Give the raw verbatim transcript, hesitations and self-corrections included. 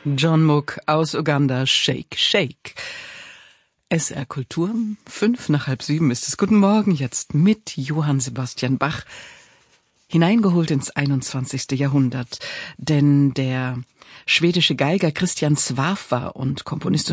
John Mook aus Uganda, Shake, Shake. S R Kultur, fünf nach halb sieben ist es. Guten Morgen, jetzt mit Johann Sebastian Bach, hineingeholt ins einundzwanzigste Jahrhundert. Denn der schwedische Geiger Christian Svafa und Komponist